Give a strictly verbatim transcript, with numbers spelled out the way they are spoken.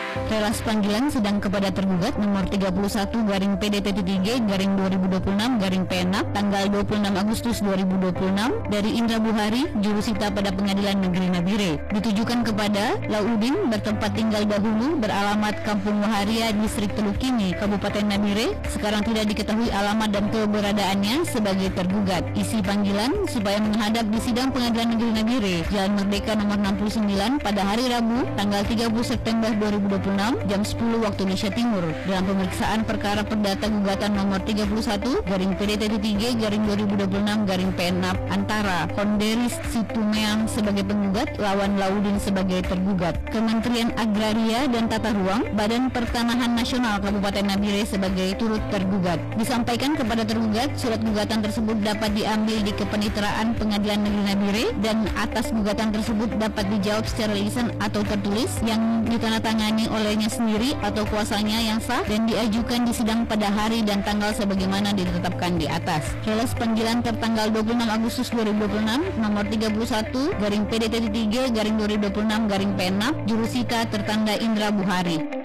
Relas panggilan sidang kepada tergugat nomor tiga puluh satu garing P D T tiga garing dua ribu dua puluh enam garing P enam tanggal dua puluh enam Agustus dua ribu dua puluh enam dari Indra Buhari, jurusita pada Pengadilan Negeri Nabire, ditujukan kepada Laudin bertempat tinggal dahulu beralamat Kampung Waharia, Distrik Teluk Kini, Kabupaten Nabire, sekarang tidak diketahui alamat dan keberadaannya sebagai tergugat. Isi panggilan supaya menghadap di sidang Pengadilan Negeri Nabire, Jalan Merdeka nomor enam puluh sembilan pada hari Rabu tanggal tiga puluh September dua ribu dua puluh enam jam sepuluh waktu Indonesia Timur dalam pemeriksaan perkara perdata gugatan nomor tiga puluh satu garing P D T tiga garing dua ribu dua puluh enam garing P enam antara Honderis Situmeang sebagai penggugat lawan Laudin sebagai tergugat. Kementerian Agraria dan Tata Ruang, Badan Pertanahan Nasional Kabupaten Nabire sebagai turut tergugat. Disampaikan kepada tergugat surat gugatan tersebut dapat diambil di Kepaniteraan Pengadilan Negeri Nabire dan atas gugatan tersebut dapat dijawab secara lisan atau tertulis yang ditandatangani olehnya sendiri atau kuasanya yang sah dan diajukan di sidang pada hari dan tanggal sebagaimana ditetapkan di atas. Relas panggilan tertanggal dua puluh enam Agustus dua ribu dua puluh enam nomor tiga puluh satu garing P D T tiga garing dua ribu dua puluh enam garing P enam, jurusita tertanda Indra Buhari.